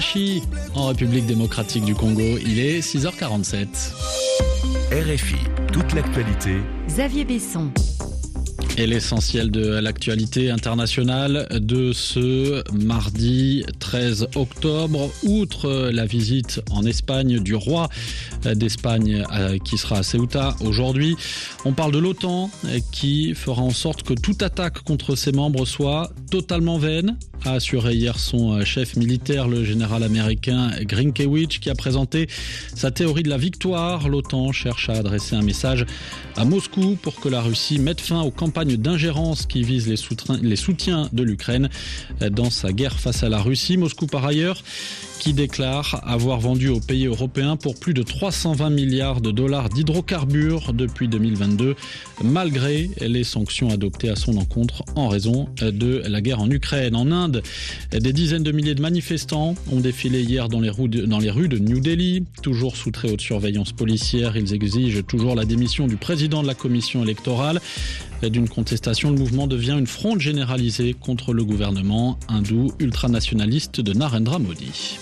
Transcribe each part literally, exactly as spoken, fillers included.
En République démocratique du Congo, il est six heures quarante-sept. R F I, toute l'actualité. Xavier Besson. Et l'essentiel de l'actualité internationale de ce mardi treize octobre, outre la visite en Espagne du roi d'Espagne qui sera à Ceuta aujourd'hui, on parle de l'OTAN qui fera en sorte que toute attaque contre ses membres soit totalement vaine, a assuré hier son chef militaire, le général américain Grynkewicz, qui a présenté sa théorie de la victoire. L'OTAN cherche à adresser un message à Moscou pour que la Russie mette fin aux campagnes d'ingérence qui visent les, soutiens, les soutiens de l'Ukraine dans sa guerre face à la Russie. Moscou, par ailleurs, qui déclare avoir vendu aux pays européens pour plus de trois cent vingt milliards de dollars d'hydrocarbures depuis deux mille vingt-deux, malgré les sanctions adoptées à son encontre en raison de la guerre en Ukraine. En Inde, des dizaines de milliers de manifestants ont défilé hier dans les rues de, dans les rues de New Delhi. Toujours sous très haute surveillance policière, ils exigent toujours la démission du président de la commission électorale. D'une contestation, le mouvement devient une fronde généralisée contre le gouvernement hindou ultranationaliste de Narendra Modi.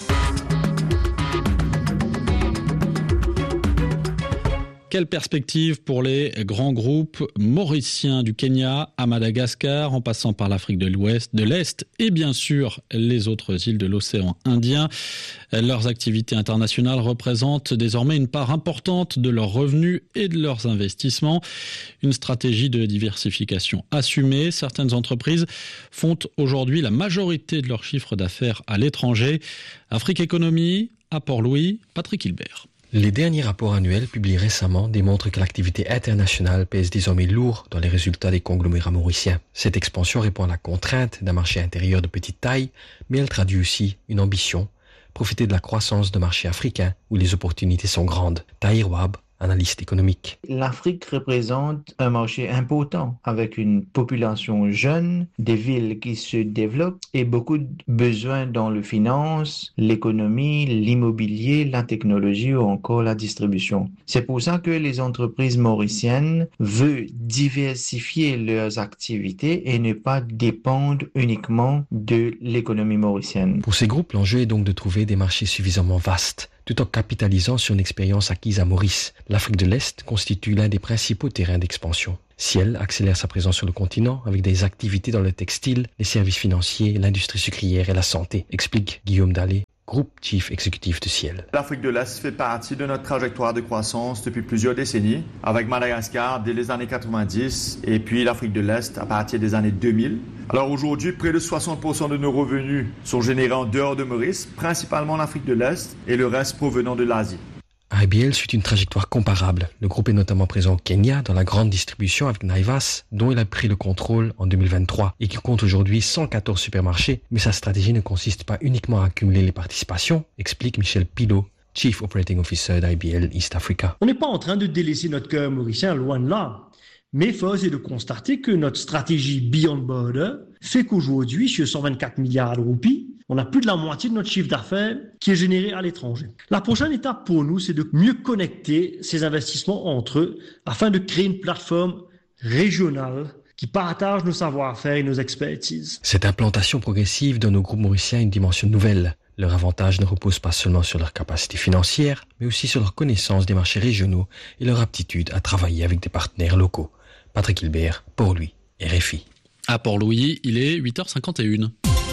Quelle perspective pour les grands groupes mauriciens du Kenya à Madagascar, en passant par l'Afrique de l'Ouest, de l'Est et bien sûr les autres îles de l'océan Indien. Leurs activités internationales représentent désormais une part importante de leurs revenus et de leurs investissements. Une stratégie de diversification assumée. Certaines entreprises font aujourd'hui la majorité de leur chiffre d'affaires à l'étranger. Afrique Économie, à Port-Louis, Patrick Hilbert. Les derniers rapports annuels publiés récemment démontrent que l'activité internationale pèse désormais lourd dans les résultats des conglomérats mauriciens. Cette expansion répond à la contrainte d'un marché intérieur de petite taille, mais elle traduit aussi une ambition, profiter de la croissance de marchés africains où les opportunités sont grandes. Tahir Wahab, analyste économique. L'Afrique représente un marché important avec une population jeune, des villes qui se développent et beaucoup de besoins dans le finance, l'économie, l'immobilier, la technologie ou encore la distribution. C'est pour ça que les entreprises mauriciennes veulent diversifier leurs activités et ne pas dépendre uniquement de l'économie mauricienne. Pour ces groupes, l'enjeu est donc de trouver des marchés suffisamment vastes, tout en capitalisant sur une expérience acquise à Maurice. L'Afrique de l'Est constitue l'un des principaux terrains d'expansion. Ciel accélère sa présence sur le continent avec des activités dans le textile, les services financiers, l'industrie sucrière et la santé, explique Guillaume Dallet, Groupe Chief Exécutif de Ciel. L'Afrique de l'Est fait partie de notre trajectoire de croissance depuis plusieurs décennies, avec Madagascar dès les années quatre-vingt-dix et puis l'Afrique de l'Est à partir des années deux mille. Alors aujourd'hui, près de soixante pour cent de nos revenus sont générés en dehors de Maurice, principalement en Afrique de l'Est et le reste provenant de l'Asie. I B L suit une trajectoire comparable. Le groupe est notamment présent au Kenya dans la grande distribution avec Naivas, dont il a pris le contrôle en deux mille vingt-trois et qui compte aujourd'hui cent quatorze supermarchés. Mais sa stratégie ne consiste pas uniquement à accumuler les participations, explique Michel Pilot, Chief Operating Officer d'I B L East Africa. On n'est pas en train de délaisser notre cœur mauricien, loin de là. Mais force est de constater que notre stratégie Beyond Border fait qu'aujourd'hui, sur cent vingt-quatre milliards de roupies, on a plus de la moitié de notre chiffre d'affaires qui est généré à l'étranger. La prochaine étape pour nous, c'est de mieux connecter ces investissements entre eux afin de créer une plateforme régionale qui partage nos savoir-faire et nos expertises. Cette implantation progressive donne au groupe mauricien une dimension nouvelle. Leur avantage ne repose pas seulement sur leur capacité financière, mais aussi sur leur connaissance des marchés régionaux et leur aptitude à travailler avec des partenaires locaux. Patrick Hilbert, Port-Louis, R F I. À Port-Louis, il est huit heures cinquante et une.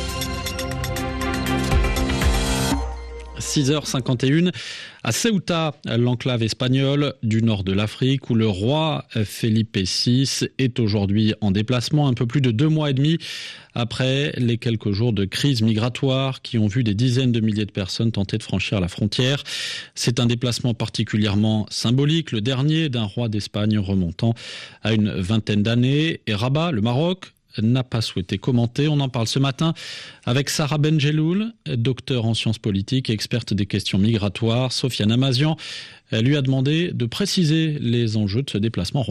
six heures cinquante et une à Ceuta, l'enclave espagnole du nord de l'Afrique, où le roi Felipe six est aujourd'hui en déplacement, un peu plus de deux mois et demi après les quelques jours de crise migratoire qui ont vu des dizaines de milliers de personnes tenter de franchir la frontière. C'est un déplacement particulièrement symbolique, le dernier d'un roi d'Espagne remontant à une vingtaine d'années. Et Rabat, le Maroc, n'a pas souhaité commenter. On en parle ce matin avec Sarah Benjeloul, docteur en sciences politiques et experte des questions migratoires. Sofiane Amazian lui a demandé de préciser les enjeux de ce déplacement royal.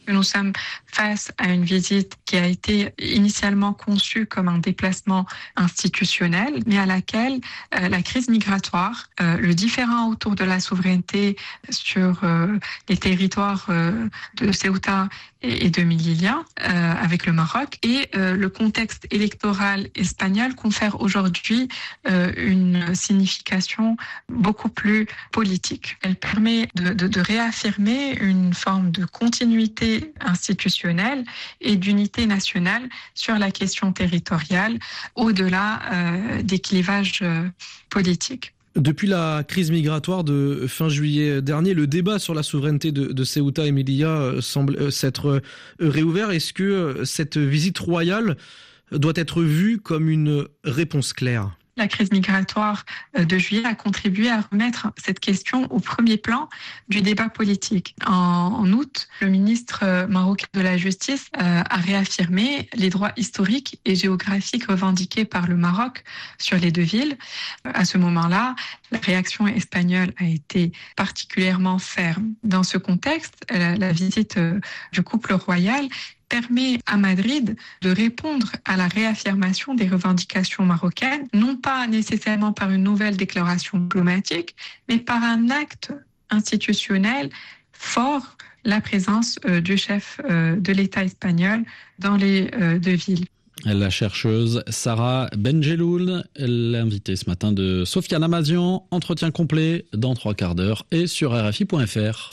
Nous sommes face à une visite qui a été initialement conçue comme un déplacement institutionnel, mais à laquelle euh, la crise migratoire, euh, le différend autour de la souveraineté sur euh, les territoires euh, de Ceuta et de Melilla euh, avec le Maroc et euh, le contexte électoral espagnol confère aujourd'hui euh, une signification beaucoup plus politique. Elle permet de, de, de réaffirmer une forme de continuité institutionnelle et d'unité nationale sur la question territoriale au-delà euh, des clivages euh, politiques. Depuis la crise migratoire de fin juillet dernier, le débat sur la souveraineté de, de Ceuta et Melilla semble s'être réouvert. Est-ce que cette visite royale doit être vue comme une réponse claire ? La crise migratoire de juillet a contribué à remettre cette question au premier plan du débat politique. En, en août, le ministre marocain de la Justice euh, a réaffirmé les droits historiques et géographiques revendiqués par le Maroc sur les deux villes. À ce moment-là, la réaction espagnole a été particulièrement ferme. Dans ce contexte, la, la visite euh, du couple royal permet à Madrid de répondre à la réaffirmation des revendications marocaines, non pas nécessairement par une nouvelle déclaration diplomatique, mais par un acte institutionnel fort, la présence euh, du chef euh, de l'État espagnol dans les euh, deux villes. La chercheuse Sarah Benjeloul, l'invitée ce matin de Sofiane Amazian. Entretien complet dans trois quarts d'heure et sur R F I point F R.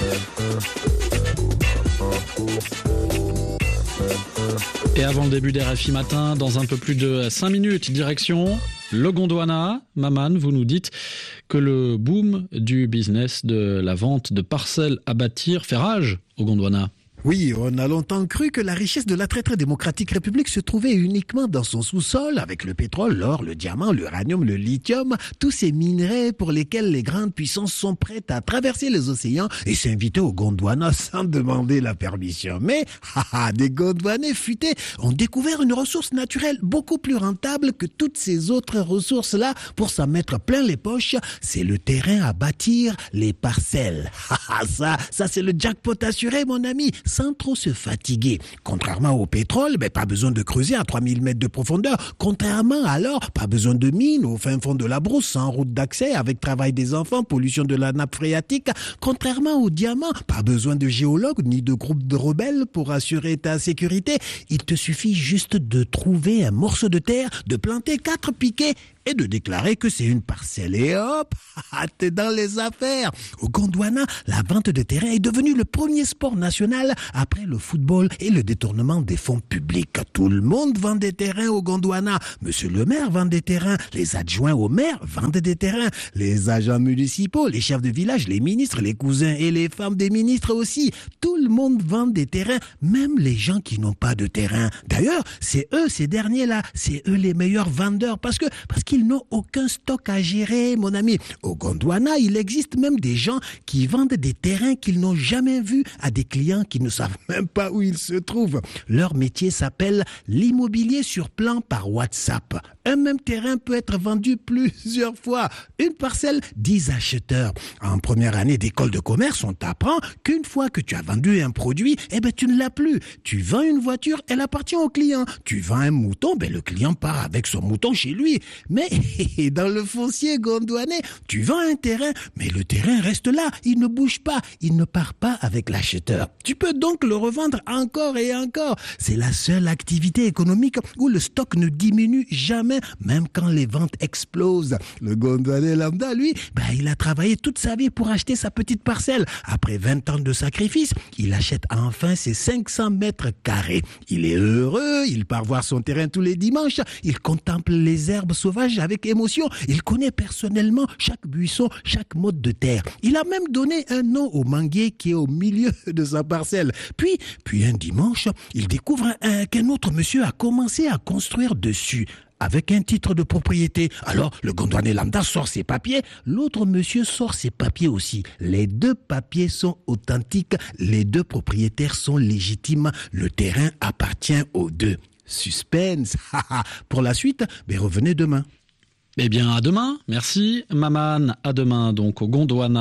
Et avant le début d'R F I Matin, dans un peu plus de cinq minutes, direction le Gondwana. Maman, vous nous dites que le boom du business de la vente de parcelles à bâtir fait rage au Gondwana. Oui, on a longtemps cru que la richesse de la très très démocratique république se trouvait uniquement dans son sous-sol, avec le pétrole, l'or, le diamant, l'uranium, le lithium, tous ces minerais pour lesquels les grandes puissances sont prêtes à traverser les océans et s'inviter au Gondwana sans demander la permission. Mais, haha, des Gondwanais futés ont découvert une ressource naturelle beaucoup plus rentable que toutes ces autres ressources-là pour s'en mettre plein les poches. C'est le terrain à bâtir, les parcelles. Haha, ça, ça c'est le jackpot assuré, mon ami, sans trop se fatiguer. Contrairement au pétrole, ben, pas besoin de creuser à trois mille mètres de profondeur. Contrairement à l'or, pas besoin de mines au fin fond de la brousse, sans route d'accès, avec travail des enfants, pollution de la nappe phréatique. Contrairement au diamant, pas besoin de géologues ni de groupes de rebelles pour assurer ta sécurité. Il te suffit juste de trouver un morceau de terre, de planter quatre piquets et de déclarer que c'est une parcelle. Et hop, t'es dans les affaires. Au Gondwana, la vente de terrain est devenue le premier sport national après le football et le détournement des fonds publics. Tout le monde vend des terrains au Gondwana. Monsieur le maire vend des terrains. Les adjoints au maire vendent des terrains. Les agents municipaux, les chefs de village, les ministres, les cousins et les femmes des ministres aussi. Tout le monde vend des terrains, même les gens qui n'ont pas de terrain. D'ailleurs, c'est eux, ces derniers-là, c'est eux les meilleurs vendeurs parce que, parce qu'ils n'ont aucun stock à gérer, mon ami. Au Gondwana, il existe même des gens qui vendent des terrains qu'ils n'ont jamais vus à des clients qui ne savent même pas où ils se trouvent. Leur métier s'appelle l'immobilier sur plan par WhatsApp. Un même terrain peut être vendu plusieurs fois. Une parcelle, dix acheteurs. En première année d'école de commerce, on t'apprend qu'une fois que tu as vendu un produit, eh ben, tu ne l'as plus. Tu vends une voiture, elle appartient au client. Tu vends un mouton, ben, le client part avec son mouton chez lui. Mais dans le foncier gondwanais, tu vends un terrain, mais le terrain reste là. Il ne bouge pas. Il ne part pas avec l'acheteur. Tu peux donc le revendre encore et encore. C'est la seule activité économique où le stock ne diminue jamais, même quand les ventes explosent. Le Gondwanais lambda, lui, ben, il a travaillé toute sa vie pour acheter sa petite parcelle. Après vingt ans de sacrifice, il achète enfin ses cinq cents mètres carrés. Il est heureux, il part voir son terrain tous les dimanches, il contemple les herbes sauvages avec émotion, il connaît personnellement chaque buisson, chaque mode de terre. Il a même donné un nom au manguier qui est au milieu de sa parcelle. Puis, puis un dimanche, il découvre un, qu'un autre monsieur a commencé à construire dessus, avec un titre de propriété. Alors, le Gondwanais lambda sort ses papiers, l'autre monsieur sort ses papiers aussi. Les deux papiers sont authentiques, les deux propriétaires sont légitimes, le terrain appartient aux deux. Suspense. Pour la suite, ben revenez demain. Eh bien, à demain. Merci, Maman. À demain, donc, au Gondwana.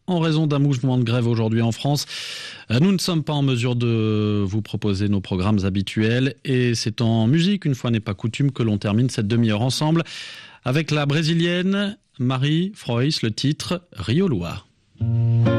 en raison d'un mouvement de grève aujourd'hui en France. Nous ne sommes pas en mesure de vous proposer nos programmes habituels et c'est en musique, une fois n'est pas coutume, que l'on termine cette demi-heure ensemble avec la brésilienne Marie Frois, le titre Rio Lua.